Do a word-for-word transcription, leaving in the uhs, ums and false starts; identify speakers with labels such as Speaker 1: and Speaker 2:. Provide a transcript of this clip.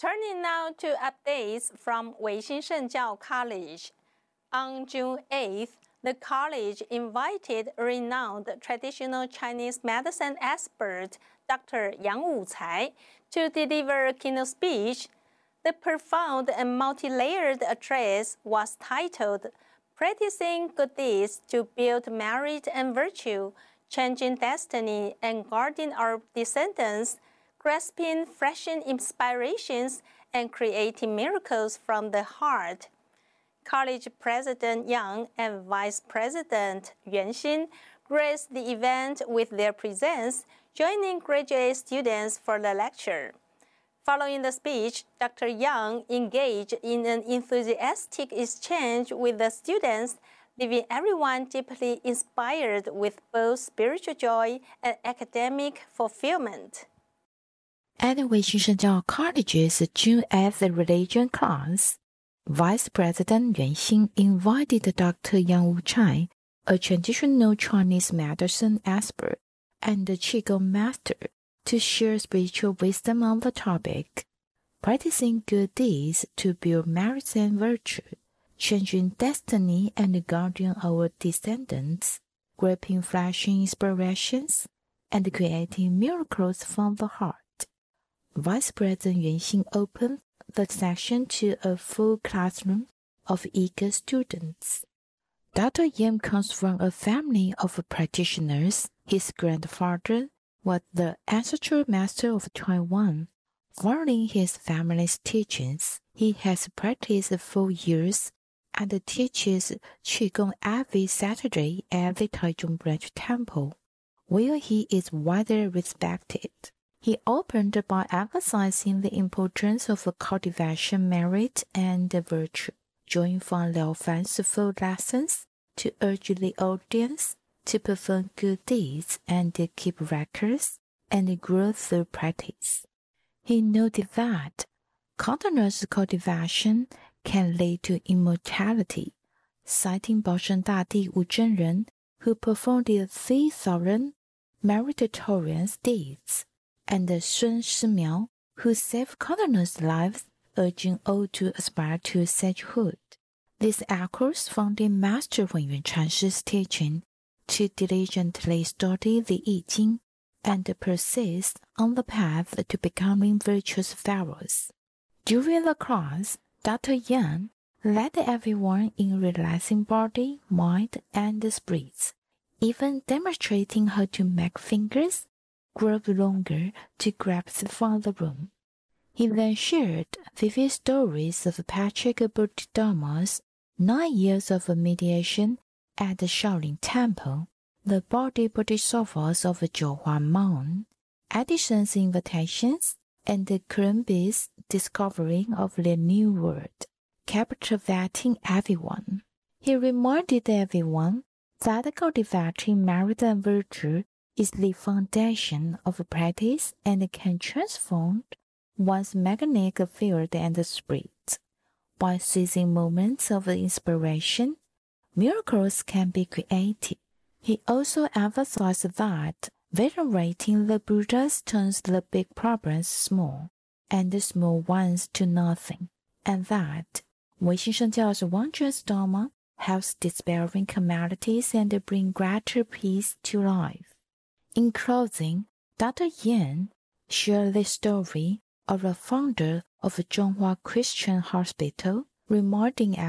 Speaker 1: Turning now to updates from Weixin Shengjiao College. On June eighth, the college invited renowned traditional Chinese medicine expert Doctor Yang Wucai to deliver a keynote speech. The profound and multi-layered address was titled Practicing Good Deeds to Build Merit and Virtue, Changing Destiny and Guarding Our Descendants, Grasping Fresh Inspirations and Creating Miracles from the Heart. College President Yang and Vice President Yuan Xin graced the event with their presence, joining graduate students for the lecture. Following the speech, Doctor Yang engaged in an enthusiastic exchange with the students, leaving everyone deeply inspired with both spiritual joy and academic fulfillment.
Speaker 2: At Weixin Shengjiao College's June eighth religion class, Vice President Yuan Xin invited Doctor Yang Wucai, a traditional Chinese medicine expert and a Qigong master, to share spiritual wisdom on the topic, practicing good deeds to build merit and virtue, changing destiny and guarding our descendants, grasping flashing inspirations, and creating miracles from the heart. Vice President Yuan Xin opened the session to a full classroom of eager students. Doctor Yang comes from a family of practitioners. His grandfather was the ancestral master of Taiwan. Following his family's teachings, he has practiced for years and teaches Qigong every Saturday at the Taichung Branch Temple, where he is widely respected. He opened by emphasizing the importance of cultivation merit and virtue, drawing from Liao Fan's full lessons to urge the audience to perform good deeds and keep records and grow through practice. He noted that continuous cultivation can lead to immortality, citing Baoshan Dadi Wu Zhenren, who performed three thousand meritorious deeds, and Sun Shimiao, who saved countless lives, urging all to aspire to sagehood. This echoes from the Master Wengyuan Chanshi's teaching to diligently study the I Ching and persist on the path to becoming virtuous pharaohs. During the class, Doctor Yang led everyone in relaxing body, mind, and spirits, even demonstrating how to make fingers grow longer to grasp from the room. He then shared vivid stories of Patrick Bodhidharma's nine years of mediation at the Shaolin Temple, the body bodhisattvas of Zhouhua Mountain, Edison's invitations, and Columbia's discovery of the New World, captivating everyone. He reminded everyone that cultivating merit and virtue is the foundation of practice and can transform one's magnetic field and spirit. By seizing moments of inspiration, miracles can be created. He also emphasized that venerating the Buddhas turns the big problems small, and the small ones to nothing, and that Weixin Shengjiao's wondrous Dharma helps despairing communities and bring greater peace to life. In closing, Doctor Yan shared the story of the founder of Zhonghua Christian Hospital, reminding